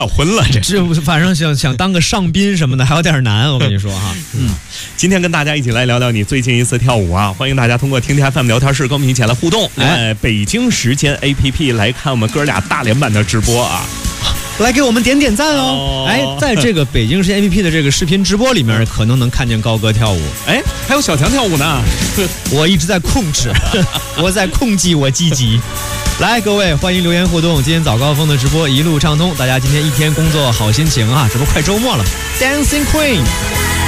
昏了这反正想当个上宾什么的还有点难，我跟你说哈。 今天跟大家一起来聊聊你最近一次跳舞啊！欢迎大家通过听听 FM 聊天室跟我们一起来互动。北京时间 APP 来看我们哥俩大连版的直播啊！ 来给我们点点赞哦！在这个北京时间 APP 的这个视频直播里面，可能能看见高哥跳舞。 还有小强跳舞呢。 我一直在控制，我在控制我积极。来，各位欢迎留言互动。今天早高峰的直播一路畅通，大家今天一天工作好心情啊！这不快周末了 ，Dancing Queen。